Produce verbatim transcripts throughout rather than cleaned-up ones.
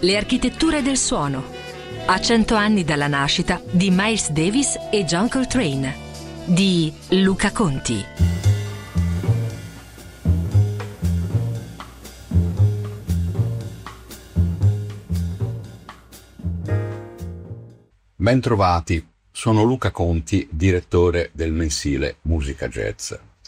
Le architetture del suono. A cento anni dalla nascita di Miles Davis e John Coltrane, di Luca Conti. Bentrovati, sono Luca Conti, direttore del mensile Musica Jazz,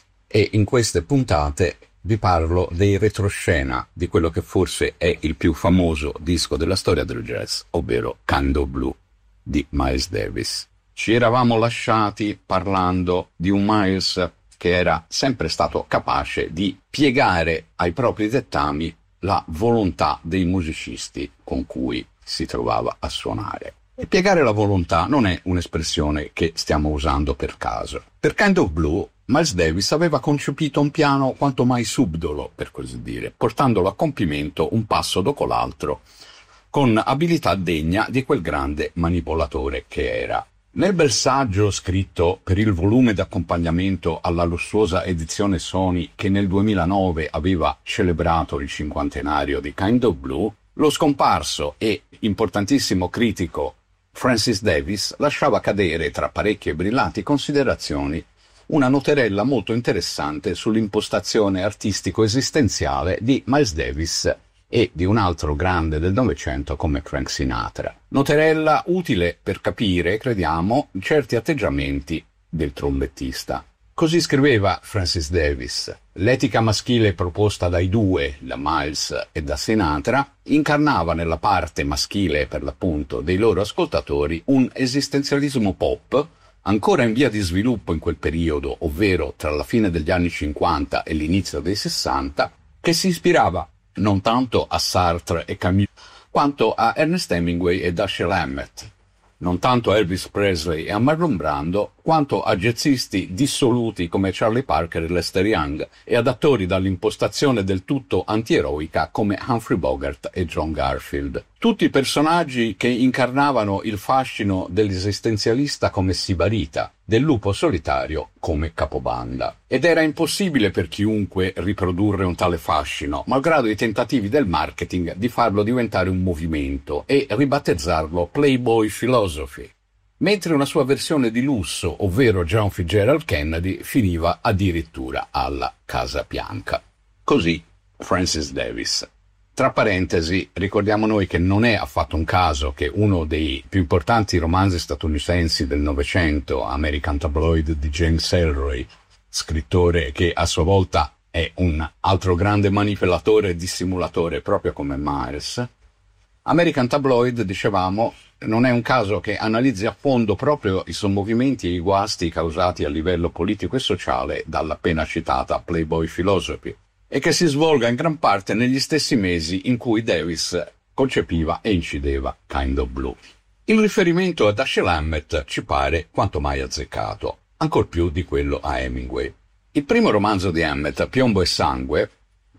e in queste puntate vi parlo dei retroscena di quello che forse è il più famoso disco della storia del jazz, ovvero Kind of Blue di Miles Davis. Ci eravamo lasciati parlando di un Miles che era sempre stato capace di piegare ai propri dettami la volontà dei musicisti con cui si trovava a suonare. E piegare la volontà non è un'espressione che stiamo usando per caso. Per Kind of Blue, Miles Davis aveva concepito un piano quanto mai subdolo, per così dire, portandolo a compimento un passo dopo l'altro, con abilità degna di quel grande manipolatore che era. Nel bel saggio scritto per il volume d'accompagnamento alla lussuosa edizione Sony che nel duemilanove aveva celebrato il cinquantenario di Kind of Blue, lo scomparso e importantissimo critico Francis Davis lasciava cadere, tra parecchie brillanti considerazioni, una noterella molto interessante sull'impostazione artistico-esistenziale di Miles Davis e di un altro grande del Novecento come Frank Sinatra. Noterella utile per capire, crediamo, certi atteggiamenti del trombettista. Così scriveva Francis Davis: l'etica maschile proposta dai due, da Miles e da Sinatra, incarnava nella parte maschile, per l'appunto, dei loro ascoltatori un esistenzialismo pop, ancora in via di sviluppo in quel periodo, ovvero tra la fine degli anni cinquanta e l'inizio dei sessanta, che si ispirava non tanto a Sartre e Camus, quanto a Ernest Hemingway e Dashiell Hammett, non tanto a Elvis Presley e a Marlon Brando, quanto a jazzisti dissoluti come Charlie Parker e Lester Young e ad attori dall'impostazione del tutto antieroica come Humphrey Bogart e John Garfield. Tutti personaggi che incarnavano il fascino dell'esistenzialista come sibarita, del lupo solitario come capobanda. Ed era impossibile per chiunque riprodurre un tale fascino, malgrado i tentativi del marketing di farlo diventare un movimento e ribattezzarlo Playboy Philosophy, mentre una sua versione di lusso, ovvero John Fitzgerald Kennedy, finiva addirittura alla Casa Bianca. Così Francis Davis. Tra parentesi, ricordiamo noi che non è affatto un caso che uno dei più importanti romanzi statunitensi del Novecento, American Tabloid di James Ellroy, scrittore che a sua volta è un altro grande manipolatore e dissimulatore proprio come Miles, American Tabloid, dicevamo, non è un caso che analizzi a fondo proprio i sommovimenti e i guasti causati a livello politico e sociale dalla appena citata Playboy Philosophy, e che si svolga in gran parte negli stessi mesi in cui Davis concepiva e incideva Kind of Blue. Il riferimento a Dashiell Hammett ci pare quanto mai azzeccato, ancor più di quello a Hemingway. Il primo romanzo di Hammett, Piombo e sangue,